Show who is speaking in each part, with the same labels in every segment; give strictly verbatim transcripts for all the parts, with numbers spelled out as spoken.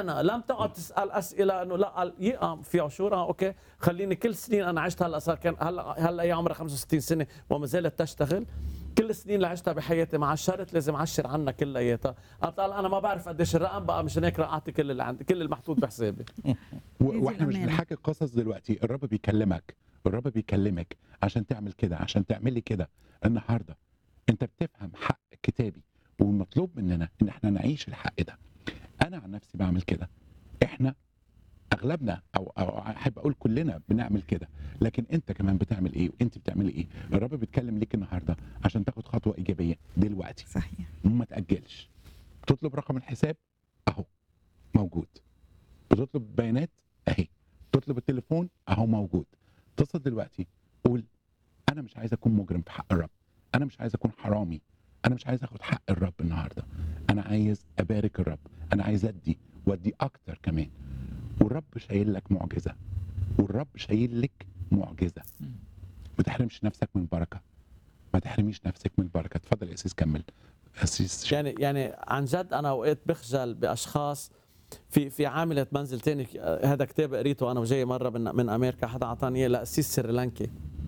Speaker 1: سنة لم تعد تسأل أسئلة إنه لا قال يقام في عشورة أوكي خليني كل سنين أنا عشت هلا صار كان هلا هلا هي عمرها خمسة وستين سنة وما زالت تشتغل كل السنين اللي عشتها بحياتي مع الشرط لازم أعشر عنها كلياتها. قال أنا ما بعرف قديش الرقم بقى مشان هيك أعطي كل اللي عندي كل المحطوط بحسابي.
Speaker 2: واحنا مش بنحكي قصص دلوقتي، الرب بيكلمك الرب بيكلمك عشان تعمل كده، عشان تعملي كده النهارده. انت بتفهم حق كتابي والمطلوب مننا ان احنا نعيش الحق ده. انا عن نفسي بعمل كده، احنا اغلبنا او او احب اقول كلنا بنعمل كده، لكن انت كمان بتعمل ايه وانت بتعملي ايه؟ الرب بيتكلم ليك النهارده عشان تاخد خطوه ايجابيه دلوقتي.
Speaker 3: صحيح.
Speaker 2: وما تاجلش. بتطلب رقم الحساب اهو موجود، بتطلب بيانات اهي، تطلب التليفون اهو موجود. اتصل دلوقتي قول انا مش عايز اكون مجرم في حق الرب، انا مش عايز اكون حرامي، انا مش عايز اخد حق الرب النهارده، انا عايز ابارك الرب، انا عايز ادي وادي اكتر كمان. والرب شايل لك معجزه، والرب شايل لك معجزه. ما تحرمش نفسك من البركه، ما تحرميش نفسك من البركه. اتفضل يا اسيس كمل. اسيس
Speaker 1: يعني يعني عن جد انا اوقات بخجل باشخاص في في عامله منزل تاني. هذا كتاب قريته انا وجاي مره من من امريكا، حدا اعطاني اياه لقسيس سريلانكي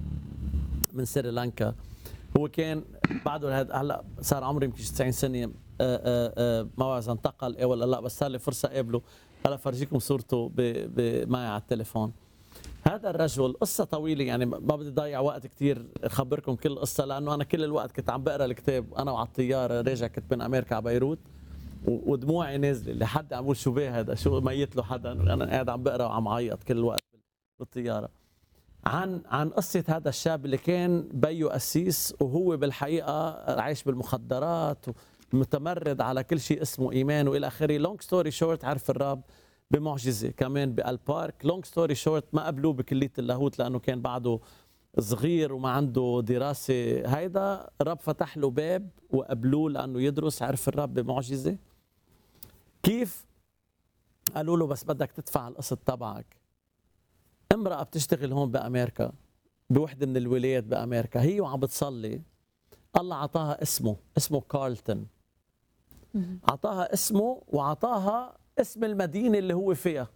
Speaker 1: من سريلانكا. هو كان بعده هلا صار عمري يمكن تسعين سنه، ما بعرف اذا انتقل ايه ولا لا، بس صار لي فرصه اقابله. هلا فرجيكم صورته معي على التليفون. هذا الرجل قصه طويله يعني ما بدي ضيع وقت كثير اخبركم كل القصه، لانه انا كل الوقت كنت عم بقرا الكتاب انا وعلى الطياره راجع كنت من امريكا على بيروت ودموعي نازله لحد عم بقول شو بيه هذا، شو ميت له حدا. انا قاعد عم بقرا وعم عيط كل الوقت بالطياره عن عن قصه هذا الشاب اللي كان بيو قسيس وهو بالحقيقه عايش بالمخدرات ومتمرد على كل شيء اسمه ايمان والى اخره. لونج ستوري شورت عرف الرب بمعجزه كمان بالبارك. لونج ستوري شورت ما قبلوه بكليه اللاهوت لانه كان بعده صغير وما عنده دراسه. هيدا الرب فتح له باب وقبلوه لانه يدرس. عرف الرب بمعجزه. كيف؟ قالوا له بس بدك تدفع القسط تبعك. امرأة بتشتغل هون بأمريكا بوحدة من الولايات بأمريكا، هي وعم بتصلي الله عطاها اسمه، اسمه كارلتون. عطاها اسمه وعطاها اسم المدينة اللي هو فيها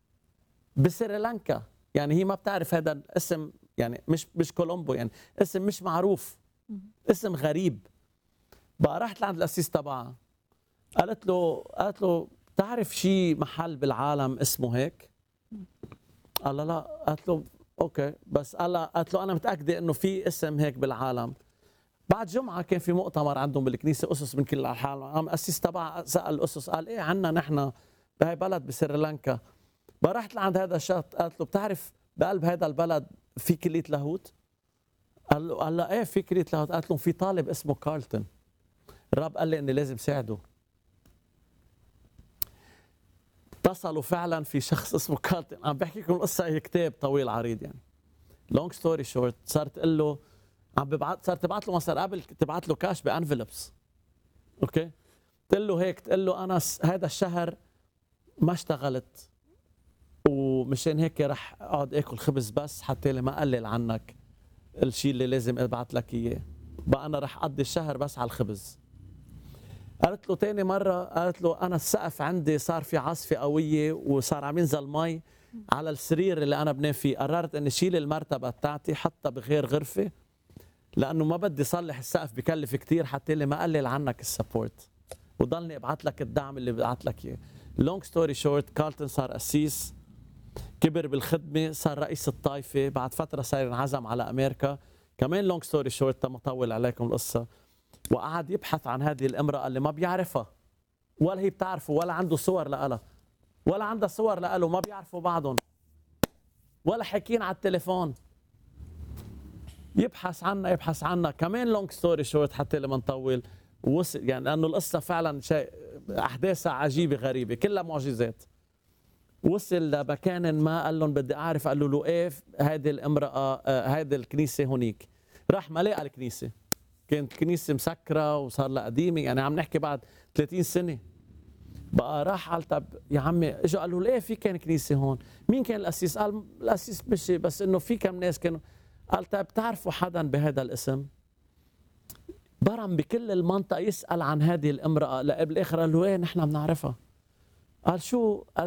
Speaker 1: بسريلانكا. يعني هي ما بتعرف هذا الاسم، يعني مش مش كولومبو، يعني اسم مش معروف، اسم غريب. بقى راحت لعند القسيس تبعها قالت له قالت له بتعرف شيء محل بالعالم اسمه هيك؟ قال لا لا. قالت له اوكي، بس قال لها قالت له انا متاكده انه في اسم هيك بالعالم. بعد جمعه كان في مؤتمر عندهم بالكنيسه اسس من كل العالم، قام القسيس تبعها سال الاسس قال ايه عنا نحن بهي بلد بسريلانكا. بقى رحت لعند هذا الشخص قالت له بتعرف بقلب هذا البلد في كليه لاهوت؟ قال له قال لها ايه في كليه لاهوت؟ قالت له في طالب اسمه كارلتون، الرب قال لي اني لازم ساعده. اتصلوا فعلا في شخص اسمه كارلتون. عم بحكي لكم القصه، هي كتاب طويل عريض يعني. لونج ستوري شورت صارت تقول له عم ببعث صارت تبعث له مصر قبل تبعث له كاش بانفلوبس. اوكي، تقول له هيك تقول له انا هذا الشهر ما اشتغلت ومشان هيك رح اقعد اكل خبز بس حتى لي ما اقلل عنك الشيء اللي لازم ابعث لك اياه، بقى انا رح اقضي الشهر بس على الخبز. قالت له تاني مرة قالت له أنا السقف عندي صار في عاصفة قوية وصار عم ينزل مي على السرير اللي أنا بنام فيه، قررت إني شيل المرتبة بتاعتي حطها بغير غرفة لأنه ما بدي صلح السقف بكلف كتير حتى اللي ما قلل عنك السبورت وضلني ابعث لك الدعم اللي ببعث لك إياه. لونج ستوري شورت كارلتون صار قسيس، كبر بالخدمة، صار رئيس الطائفة، بعد فترة صار ينعزم على أمريكا. كمان لونج ستوري شورت مطول عليكم القصة، وقعد يبحث عن هذه الامرأة اللي ما بيعرفها ولا هي بتعرفه ولا عنده صور لها ولا عندها صور له، ما بيعرفوا بعضهم ولا حكين على التليفون. يبحث عنها يبحث عنها كمان لونج ستوري شورت حتى لما نطول وصل، يعني لأنه القصة فعلا شيء أحداثها عجيبة غريبة كلها معجزات. وصل لمكان ما قال لهم بدي أعرف، قالوا له إيه هذه الامرأة هذه الكنيسة هونيك. راح ما لقى الكنيسة، كانت كنيسة مسكرة وصار لها قديمة، يعني عم نحكي بعد ثلاثين سنة. بقى راح قال طب يا عمي، اجوا قالوا له ايه في كان كنيسة هون؟ مين كان القسيس؟ قال القسيس مشي بس انه في كم ناس كانوا. قال طب بتعرفوا حدا بهذا الاسم؟ برم بكل المنطقة يسأل عن هذه الامرأة، لا بالاخر قال له ايه نحن بنعرفها. قال شو؟